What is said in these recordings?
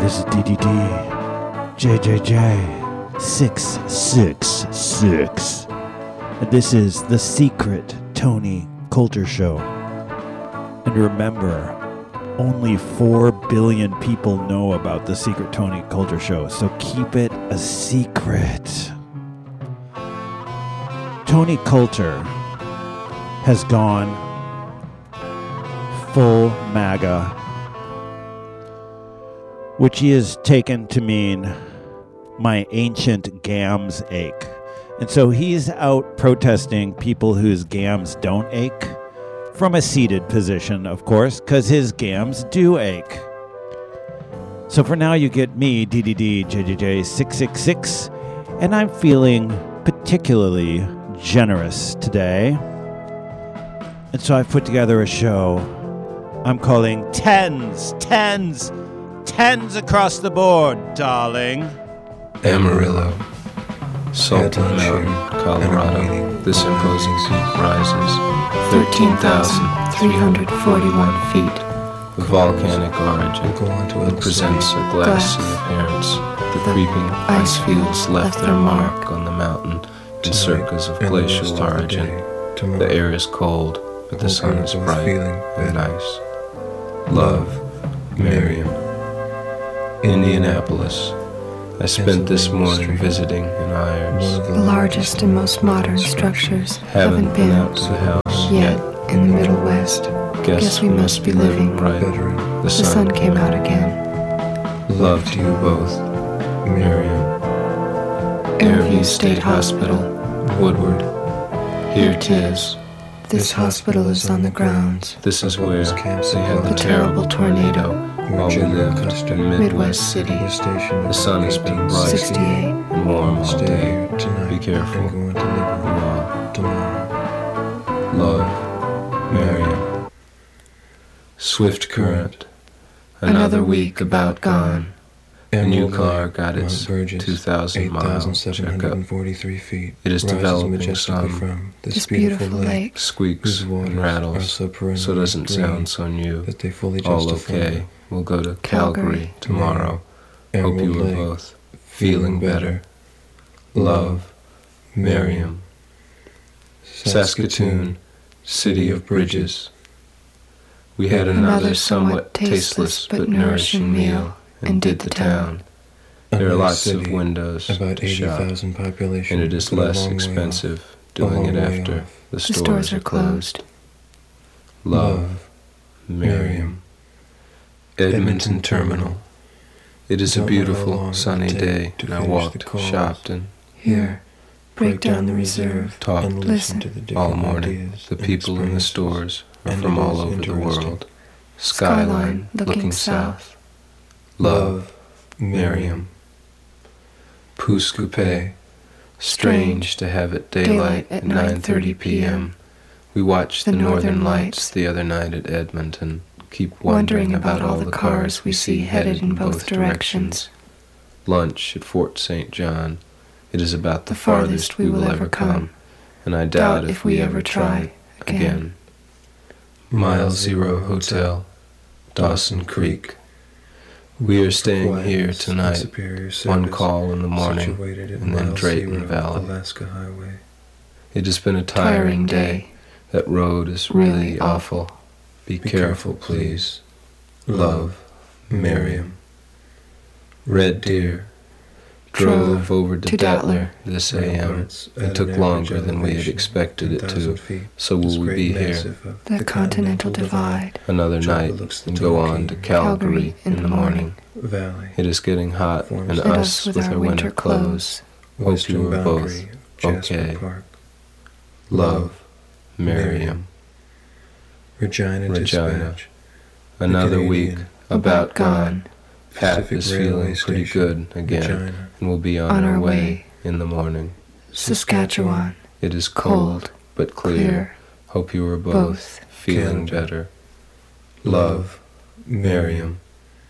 This is DDD JJJ 666. And this is The Secret Tony Coulter Show. And remember, only 4 billion people know about The Secret Tony Coulter Show, so keep it a secret. Tony Coulter has gone full MAGA, which he has taken to mean my ancient gams ache. And so he's out protesting people whose gams don't ache, from a seated position, of course, because his gams do ache. So for now, you get me, DDD JJJ 666, and I'm feeling particularly generous today. And so I've put together a show I'm calling Tens across the board, darling. Amarillo, Salt Mountain, Colorado. This imposing peak rises 13,341 feet of volcanic origin. It presents a glassy appearance. The creeping ice fields left their mark on the mountain in circles of glacial origin. The air is cold, but the sun is bright and nice. Love, Miriam. Indianapolis. I spent this morning visiting in Ayers. The largest and most modern structures Haven't been out to the house yet in the Middle West. Guess we must be living right. The sun came out again. Love to you both, Miriam. Airview State Hospital, Woodward. Here 'tis. This hospital is on the grounds. This is where they had the terrible tornado while we lived in Midwest City. The sun has been bright 68. and warm all day. Be careful. Love, Miriam. Swift current. Another week about gone. A new car got its 2,000 miles checkup. It is developing some This beautiful lake. squeaks and rattles, so it doesn't sound so new. All okay. We'll go to Calgary tomorrow. Hope you are both feeling better. Love, Miriam. Saskatoon, City of Bridges. We had another somewhat tasteless but nourishing meal and did the town. There are lots of windows to shop, and it is less expensive doing it after the stores are closed. Love, Miriam. Edmonton Terminal. It is a beautiful sunny day, and I walked Shopton. Here, break down the reserve. Talked Listen. all morning. The people in the stores are from all over the world. Skyline looking south. Love, Miriam. Pouce Coupé. Strange to have it daylight at 9:30 p.m. We watched the Northern Lights the other night at Edmonton. Keep wondering about all the cars we see headed in both directions. Lunch at Fort St. John. It is about the farthest we will ever come, and I doubt if we ever try again. Mile Zero Hotel, Dawson Creek. We are staying here tonight, one call in the morning, and then Drayton Valley. It has been a tiring day. That road is really awful. Be careful, please. Love, Miriam. Red Deer. Drove over to Datler this a.m. It took longer than we had expected it to, so will we be here The Continental Divide. another night and go on to Calgary in the morning. It is getting hot, and us with our winter clothes. Hope you are both okay. Love, Miriam. Regina. Another week about gone. Pat is feeling pretty good again, and will be on our way in the morning. Saskatchewan. It is cold, but clear. Hope you are both feeling better. Love, Miriam.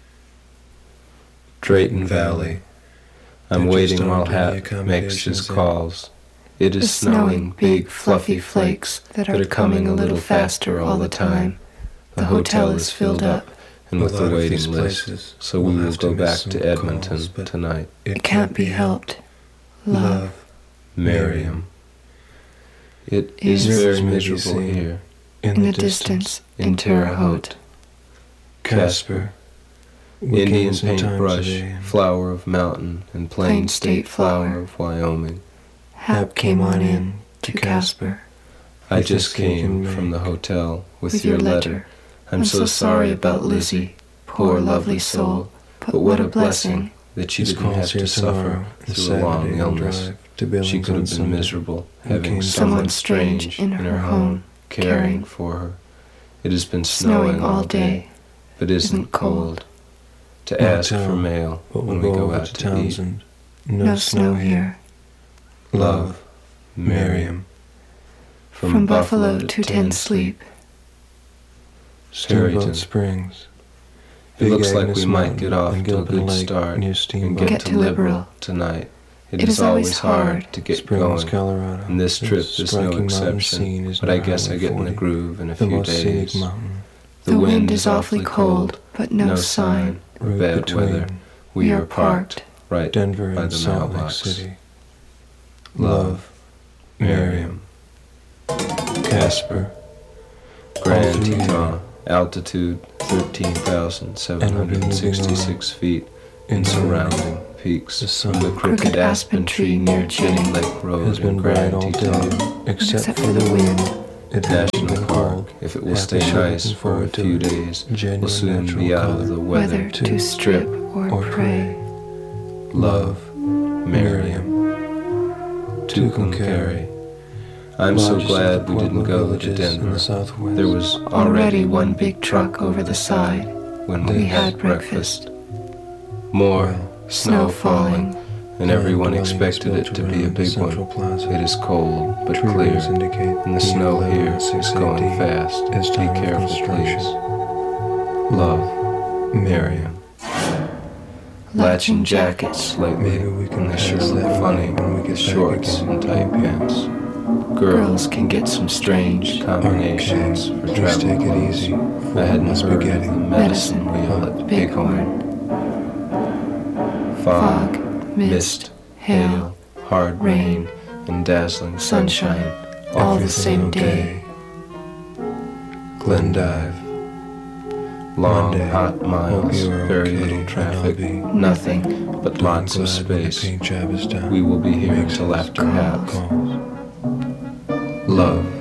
Drayton Valley. I'm waiting while Hap makes his calls. It is snowing big, fluffy flakes that are coming a little faster all the time. The hotel is filled up, and with the waiting list, so we will go back to Edmonton tonight. It can't be helped. Love, Miriam. It is very miserable here, in the distance, in Terre Haute. Casper, Indian paintbrush, flower of mountain, and plain state flower of Wyoming. Hap came on in to Casper. I just came from the hotel with your letter. I'm so sorry about Lizzie, poor lovely soul, but what a blessing that she didn't have to suffer through a long illness. She could have been miserable, having someone strange in her home, caring for her. It has been snowing all day, but isn't cold. To ask for mail when we go out to Townsend. No snow here. Love, Miriam. From Buffalo to Ten Sleep. Steamboat Springs. It looks like we might get off to a good start and get to Liberal tonight. It is always hard to get going, and this trip is no exception, but I guess I get in the groove in a few days. The wind is awfully cold, but no sign of bad weather. We are parked right Denver by and the Salt Lake mailbox. City. Love, Miriam. Casper, Grand Teton, altitude 13,766 feet, in surrounding peaks. The The crooked aspen tree near Jenny Lake Road has in been bright Grand all Teton. day, except for the wind. It has National been Park, cold. if it will Happy stay nice looking for a forward to few it. days, Genuine will soon natural be out of color. the Whether weather to strip or pray. Love, Miriam. Tucumcari. I'm so glad we didn't go to Denver. There was already one big truck over the side when we had breakfast. More snow falling, and everyone expected it to be a big one. It is cold but clear, and the snow here is going fast. Be careful, please. Love, Miriam. Latching jackets lately, and they sure look funny with shorts and tight pants. Girls can get some strange combinations for Just take travel it clothes. easy. I hadn't heard of spaghetti. the medicine wheel at Bighorn. Fog, mist, hail, hard rain, and dazzling sunshine, all the same day. Glendive. long, One day, hot miles, hope you are very okay, little and traffic, I'll be nothing but lots of glad when the space. paint job is done. We will be here Makes until us after half. calls. Love,